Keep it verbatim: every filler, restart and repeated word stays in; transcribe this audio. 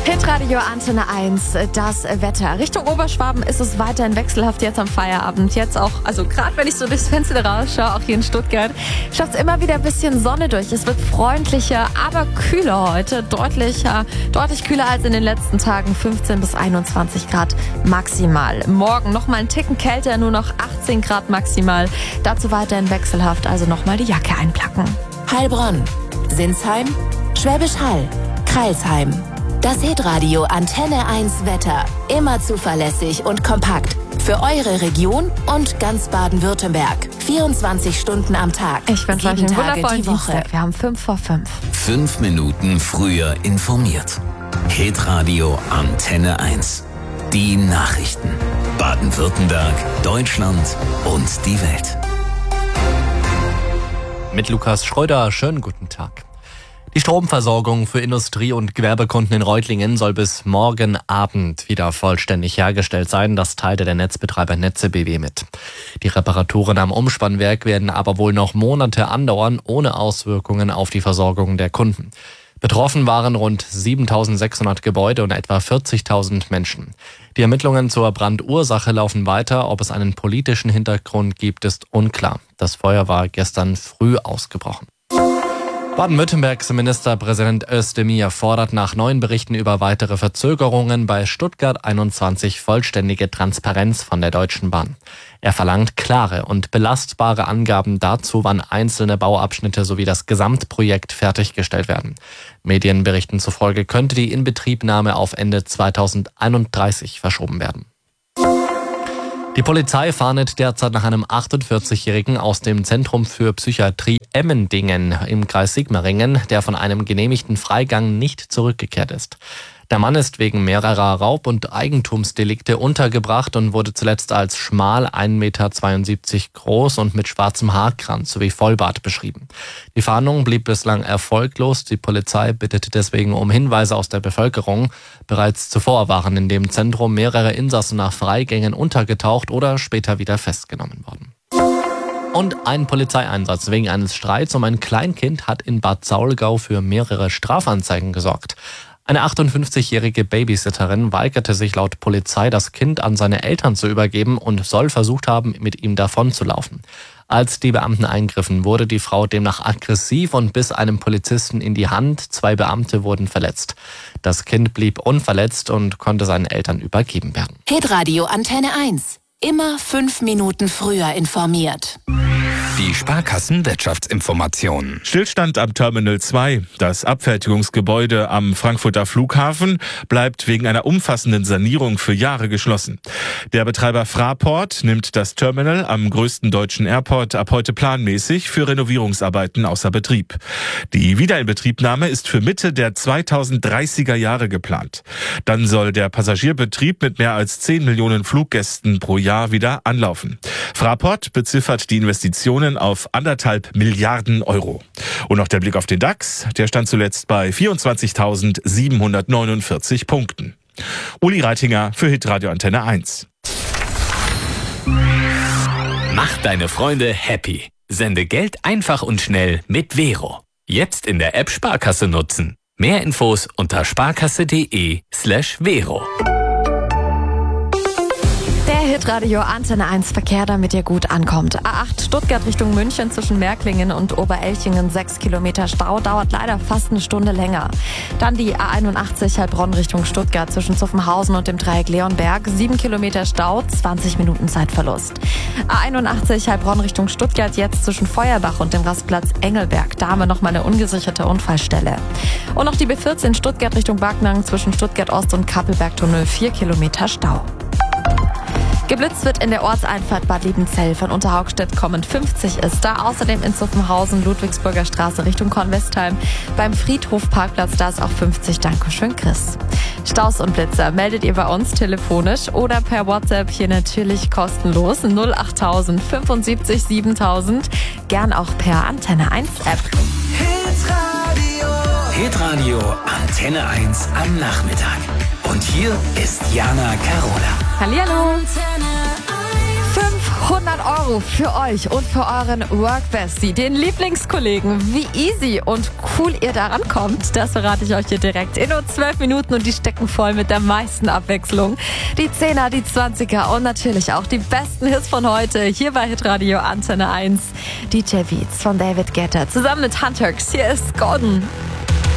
Hitradio Antenne eins, das Wetter. Richtung Oberschwaben ist es weiterhin wechselhaft jetzt am Feierabend. Jetzt auch, also gerade wenn ich so durchs Fenster rausschaue, auch hier in Stuttgart, schafft es immer wieder ein bisschen Sonne durch. Es wird freundlicher, aber kühler heute. Deutlicher, deutlich kühler als in den letzten Tagen. fünfzehn bis einundzwanzig Grad maximal. Morgen nochmal einen Ticken kälter, nur noch achtzehn Grad maximal. Dazu weiterhin wechselhaft, also nochmal die Jacke einpacken. Heilbronn, Sinsheim, Schwäbisch Hall, Crailsheim. Das Hitradio Antenne eins Wetter. Immer zuverlässig und kompakt. Für eure Region und ganz Baden-Württemberg. vierundzwanzig Stunden am Tag. Ich wünsche euch einen wundervollen Dienstag. Wir haben fünf vor fünf. Fünf Minuten früher informiert. Hitradio Antenne eins. Die Nachrichten. Baden-Württemberg, Deutschland und die Welt. Mit Lukas Schröder, schönen guten Tag. Die Stromversorgung für Industrie- und Gewerbekunden in Reutlingen soll bis morgen Abend wieder vollständig hergestellt sein. Das teilte der Netzbetreiber Netze B W mit. Die Reparaturen am Umspannwerk werden aber wohl noch Monate andauern, ohne Auswirkungen auf die Versorgung der Kunden. Betroffen waren rund siebentausendsechshundert Gebäude und etwa vierzigtausend Menschen. Die Ermittlungen zur Brandursache laufen weiter. Ob es einen politischen Hintergrund gibt, ist unklar. Das Feuer war gestern früh ausgebrochen. Baden-Württembergs Ministerpräsident Özdemir fordert nach neuen Berichten über weitere Verzögerungen bei Stuttgart einundzwanzig vollständige Transparenz von der Deutschen Bahn. Er verlangt klare und belastbare Angaben dazu, wann einzelne Bauabschnitte sowie das Gesamtprojekt fertiggestellt werden. Medienberichten zufolge könnte die Inbetriebnahme auf Ende zweitausendeinunddreißig verschoben werden. Die Polizei fahndet derzeit nach einem achtundvierzigjährigen aus dem Zentrum für Psychiatrie Emmendingen im Kreis Sigmaringen, der von einem genehmigten Freigang nicht zurückgekehrt ist. Der Mann ist wegen mehrerer Raub- und Eigentumsdelikte untergebracht und wurde zuletzt als schmal ein Meter zweiundsiebzig groß und mit schwarzem Haarkranz sowie Vollbart beschrieben. Die Fahndung blieb bislang erfolglos. Die Polizei bittet deswegen um Hinweise aus der Bevölkerung. Bereits zuvor waren in dem Zentrum mehrere Insassen nach Freigängen untergetaucht oder später wieder festgenommen worden. Und ein Polizeieinsatz wegen eines Streits um ein Kleinkind hat in Bad Saulgau für mehrere Strafanzeigen gesorgt. Eine achtundfünfzigjährige Babysitterin weigerte sich laut Polizei, das Kind an seine Eltern zu übergeben und soll versucht haben, mit ihm davonzulaufen. Als die Beamten eingriffen, wurde die Frau demnach aggressiv und biss einem Polizisten in die Hand. Zwei Beamte wurden verletzt. Das Kind blieb unverletzt und konnte seinen Eltern übergeben werden. Hitradio Antenne eins. Immer fünf Minuten früher informiert. Die Sparkassen-Wirtschaftsinformationen. Stillstand am Terminal zwei. Das Abfertigungsgebäude am Frankfurter Flughafen bleibt wegen einer umfassenden Sanierung für Jahre geschlossen. Der Betreiber Fraport nimmt das Terminal am größten deutschen Airport ab heute planmäßig für Renovierungsarbeiten außer Betrieb. Die Wiederinbetriebnahme ist für Mitte der zweitausenddreißiger Jahre geplant. Dann soll der Passagierbetrieb mit mehr als zehn Millionen Fluggästen pro Jahr wieder anlaufen. Fraport beziffert die Investitionen auf anderthalb Milliarden Euro. Und noch der Blick auf den DAX. Der stand zuletzt bei vierundzwanzigtausendsiebenhundertneunundvierzig Punkten. Uli Reitinger für Hitradio Antenne eins. Mach deine Freunde happy. Sende Geld einfach und schnell mit Vero. Jetzt in der App Sparkasse nutzen. Mehr Infos unter sparkasse.de slash Vero. Hitradio Antenne eins Verkehr, damit ihr gut ankommt. A acht Stuttgart Richtung München zwischen Märklingen und Oberelchingen sechs Kilometer Stau, dauert leider fast eine Stunde länger. Dann die A einundachtzig Heilbronn Richtung Stuttgart zwischen Zuffenhausen und dem Dreieck Leonberg, sieben Kilometer Stau, zwanzig Minuten Zeitverlust. A einundachtzig Heilbronn Richtung Stuttgart jetzt zwischen Feuerbach und dem Rastplatz Engelberg, da haben wir nochmal eine ungesicherte Unfallstelle. Und noch die B vierzehn Stuttgart Richtung Backnang zwischen Stuttgart Ost und Kappelbergtunnel, vier Kilometer Stau. Geblitzt wird in der Ortseinfahrt Bad Liebenzell. Von Unterhaugstedt kommend fünfzig ist da. Außerdem in Zuffenhausen, Ludwigsburger Straße Richtung Kornwestheim. Beim Friedhofparkplatz, da ist auch fünfzig. Dankeschön, Chris. Staus und Blitzer meldet ihr bei uns telefonisch oder per WhatsApp, hier natürlich kostenlos. null achttausend fünfundsiebzig siebentausend. Gern auch per Antenne eins App. Hitradio. Hitradio Antenne eins am Nachmittag. Und hier ist Jana Carola. Hallihallo. hundert Euro für euch und für euren Workbestie, den Lieblingskollegen. Wie easy und cool ihr da rankommt, das verrate ich euch hier direkt. In nur zwölf Minuten und die stecken voll mit der meisten Abwechslung. Die Zehner, die Zwanziger und natürlich auch die besten Hits von heute hier bei Hitradio Antenne eins. D J Beats von David Guetta zusammen mit Hunters. Hier ist Golden.